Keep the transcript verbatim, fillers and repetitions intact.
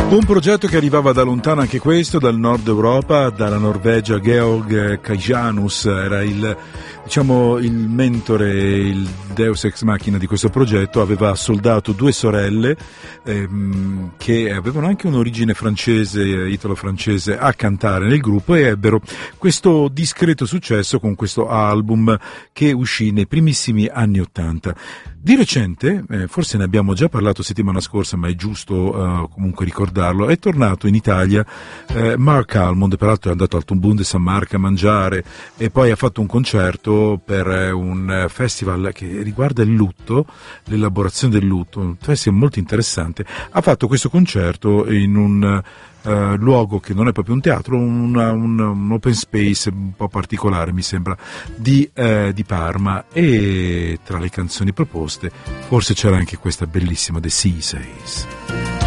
Un progetto che arrivava da lontano anche questo, dal nord Europa, dalla Norvegia. Georg Kaijanus era il, diciamo, il mentore, il deus ex machina di questo progetto. Aveva soldato due sorelle ehm, che avevano anche un'origine francese, italo-francese, a cantare nel gruppo, e ebbero questo discreto successo con questo album che uscì nei primissimi anni Ottanta. Di recente, eh, forse ne abbiamo già parlato settimana scorsa, ma è giusto uh, comunque ricordarlo, è tornato in Italia eh, Mark Almond. Peraltro è andato al Tumbun de San Marco a mangiare e poi ha fatto un concerto per eh, un festival che riguarda il lutto, l'elaborazione del lutto, un festival molto interessante. Ha fatto questo concerto in un Uh, luogo che non è proprio un teatro, una, un, un open space un po' particolare, mi sembra, di, uh, di Parma, e tra le canzoni proposte forse c'era anche questa bellissima The Sea Says.